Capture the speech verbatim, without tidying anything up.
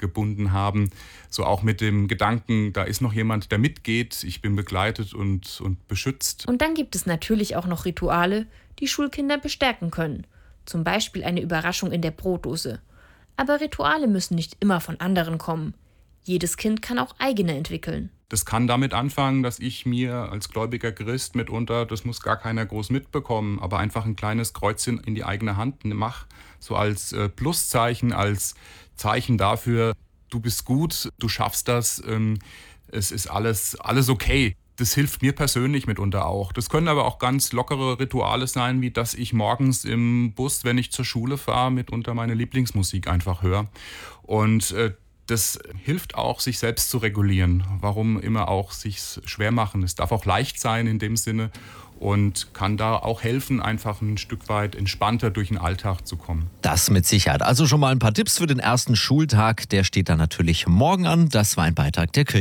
gebunden haben. So auch mit dem Gedanken, da ist noch jemand, der mitgeht, ich bin begleitet und, und beschützt. Und dann gibt es natürlich auch noch Rituale, die Schulkinder bestärken können. Zum Beispiel eine Überraschung in der Brotdose. Aber Rituale müssen nicht immer von anderen kommen. Jedes Kind kann auch eigene entwickeln. Das kann damit anfangen, dass ich mir als gläubiger Christ mitunter, das muss gar keiner groß mitbekommen, aber einfach ein kleines Kreuzchen in die eigene Hand mache, so als Pluszeichen, als Zeichen dafür, du bist gut, du schaffst das, es ist alles, alles okay. Das hilft mir persönlich mitunter auch. Das können aber auch ganz lockere Rituale sein, wie dass ich morgens im Bus, wenn ich zur Schule fahre, mitunter meine Lieblingsmusik einfach höre. Und äh, das hilft auch, sich selbst zu regulieren. Warum immer auch sich schwer machen? Es darf auch leicht sein in dem Sinne und kann da auch helfen, einfach ein Stück weit entspannter durch den Alltag zu kommen. Das mit Sicherheit. Also schon mal ein paar Tipps für den ersten Schultag. Der steht dann natürlich morgen an. Das war ein Beitrag der Kirche.